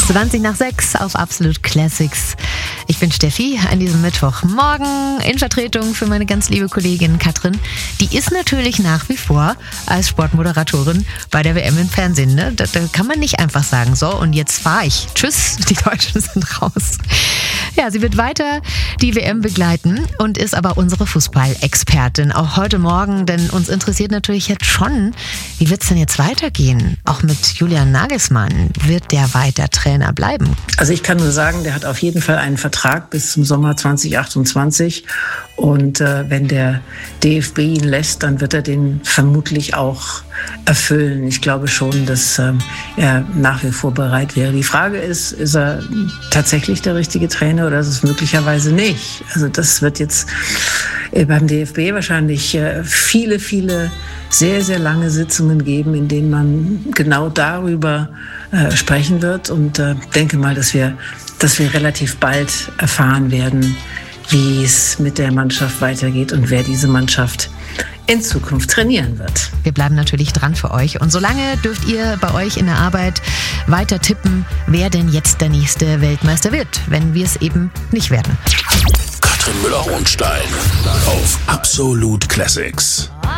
5:20 auf Absolut Classics. Ich bin Steffi an diesem Mittwochmorgen in Vertretung für meine ganz liebe Kollegin Katrin. Die ist natürlich nach wie vor als Sportmoderatorin bei der WM im Fernsehen. Ne? Da kann man nicht einfach sagen, so und jetzt fahre ich. Tschüss, die Deutschen sind raus. Ja, sie wird weiter die WM begleiten und ist aber unsere Fußballexpertin. Auch heute Morgen, denn uns interessiert natürlich jetzt schon, wie wird es denn jetzt weitergehen? Auch mit Julian Nagelsmann. Wird der weiter Trainer bleiben? Also ich kann nur sagen, der hat auf jeden Fall einen Vertrag bis zum Sommer 2028. Und wenn der DFB ihn lässt, dann wird er den vermutlich auch erfüllen. Ich glaube schon, dass er nach wie vor bereit wäre. Die Frage ist er tatsächlich der richtige Trainer oder ist es möglicherweise nicht? Also das wird jetzt beim DFB wahrscheinlich viele sehr, sehr lange Sitzungen geben, in denen man genau darüber sprechen wird. Und denke mal, dass wir relativ bald erfahren werden, wie es mit der Mannschaft weitergeht und wer diese Mannschaft in Zukunft trainieren wird. Wir bleiben natürlich dran für euch. Und solange dürft ihr bei euch in der Arbeit weiter tippen, wer denn jetzt der nächste Weltmeister wird, wenn wir es eben nicht werden. Katrin Müller-Hohenstein auf Absolut Classics.